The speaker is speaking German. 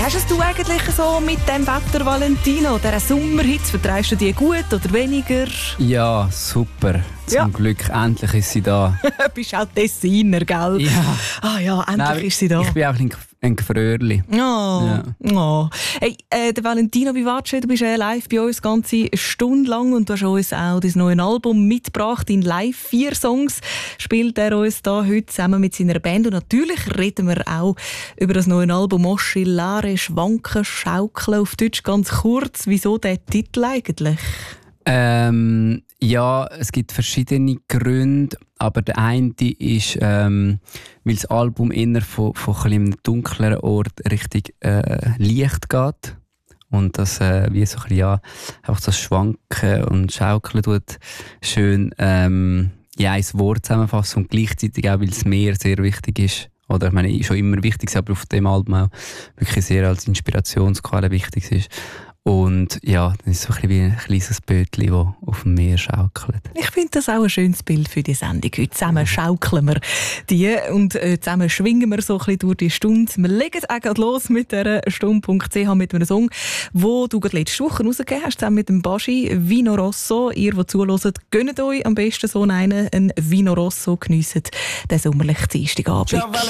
hast du eigentlich so mit dem Wetter, Valentino? Der Sommerhitze, vertreibst du die gut oder weniger? Ja, super. Zum Glück, endlich ist sie da. Du bist auch Tessiner, gell? Ja. Ah ja, endlich ist sie da. Ich bin auch ein Gefröhrli. Oh, ja. Oh. Hey, der Valentino, wie warst du? Du bist live bei uns ganze Stunde lang und du hast uns auch dein neues Album mitgebracht. In live 4 Songs spielt er uns da heute zusammen mit seiner Band. Und natürlich reden wir auch über das neue Album «Oszillare», «Schwanken», «Schaukeln». Auf Deutsch ganz kurz. Wieso der Titel eigentlich? Ja, es gibt verschiedene Gründe, aber der eine ist, weil das Album eher von einem dunkleren Ort richtig Licht geht und das wie so ein bisschen, ja, einfach das Schwanken und Schaukeln tut schön in ein Wort zusammenfassen und gleichzeitig auch, weil das Meer sehr wichtig ist. Oder ich meine, schon immer wichtig ist, aber auf dem Album auch wirklich sehr als Inspirationsquelle wichtig ist. Und ja, dann ist es so ein bisschen wie ein kleines Bötchen, das auf dem Meer schaukelt. Ich finde das auch ein schönes Bild für die Sendung heute. Zusammen schaukeln wir die und zusammen schwingen wir so ein bisschen durch die Stunde. Wir legen es auch los mit dieser Stunde.ch mit einem Song, den du letzte Woche rausgegeben hast, zusammen mit dem Baschi, «Vino Rosso». Ihr, die zuhört, gönnt euch am besten so einen Vino Rosso, geniessen den sommerlichen Dienstagabend.